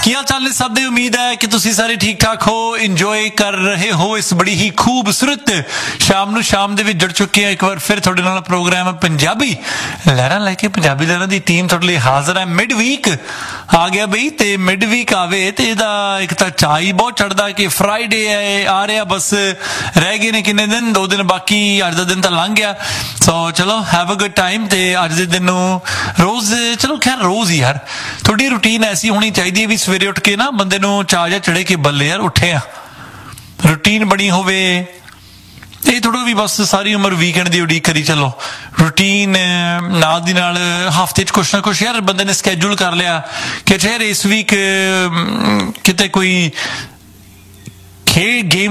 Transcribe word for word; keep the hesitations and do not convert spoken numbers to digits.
ਕੀ ਹਾਲ ਚਾਲ ਨੇ ਸਭ ਦੇ? ਉਮੀਦ ਹੈ ਕਿ ਤੁਸੀਂ ਸਾਰੇ ਠੀਕ ਠਾਕ ਹੋ, ਇੰਜੋਏ ਕਰ ਰਹੇ ਹੋ ਇਸ ਬੜੀ ਹੀ ਖੂਬਸੂਰਤ ਸ਼ਾਮ ਨੂੰ। ਸ਼ਾਮ ਦੇ ਵਿੱਚ ਜੁੜ ਚੁੱਕੇ ਆ ਇੱਕ ਵਾਰ ਫਿਰ ਤੁਹਾਡੇ ਨਾਲ ਪ੍ਰੋਗਰਾਮ ਪੰਜਾਬੀ ਲਹਿਰਾਂ ਲੈ ਕੇ। ਪੰਜਾਬੀ ਲਹਿਰਾਂ ਦੀ ਟੀਮ ਤੁਹਾਡੇ ਲਈ ਹਾਜ਼ਰ ਹੈ। ਮਿਡ ਵੀਕ ਆ ਗਿਆ ਬਈ, ਤੇ ਮਿਡ ਵੀਕ ਆਵੇ ਤੇ ਇਹਦਾ ਇੱਕ ਤਾਂ ਚਾਅ ਹੀ ਬਹੁਤ ਚੜਦਾ ਕਿ ਫਰਾਈਡੇ ਹੈ ਆ ਰਿਹਾ, ਬਸ ਰਹਿ ਗਏ ਨੇ ਕਿੰਨੇ ਦਿਨ, ਦੋ ਦਿਨ ਬਾਕੀ, ਅੱਜ ਦਾ ਦਿਨ ਤਾਂ ਲੰਘ ਗਿਆ। ਸੋ ਚਲੋ ਹੈਵ ਅ ਗੁੱਡ ਟਾਈਮ। ਤੇ ਅੱਜ ਦੇ ਦਿਨ ਨੂੰ ਰੋਜ਼, ਚਲੋ ਖੈਰ ਰੋਜ਼ ਹੀ ਯਾਰ ਤੁਹਾਡੀ ਰੂਟੀਨ ਐਸੀ ਹੋਣੀ ਚਾਹੀਦੀ ਹੈ ਵੀ ਸਵੇਰੇ ਉੱਠ ਕੇ ਨਾ ਬੰਦੇ ਨੂੰ ਚਾਅ ਜਿਹਾ ਚੜੇ ਕਿ ਬੱਲੇ ਯਾਰ ਉੱਠੇ ਆ, ਰੂਟੀਨ ਬਣੀ ਹੋਵੇ। ਇਹ ਥੋੜਾ ਵੀ ਬਸ ਸਾਰੀ ਉਮਰ ਵੀਕਐਂਡ ਦੀ ਉਡੀਕ ਕਰੀ ਚੱਲੋ। ਰੂਟੀਨ ਨਾਲ ਦੀ ਨਾਲ ਹਫ਼ਤੇ 'ਚ ਕੁਛ ਨਾ ਕੁਛ ਯਾਰ ਬੰਦੇ ਨੇ ਸਕੈਜੂਲ ਕਰ ਲਿਆ ਕਿ ਯਾਰ ਇਸ ਵੀਕ ਕਿਤੇ ਕੋਈ ਖੇਡ ਗੇਮ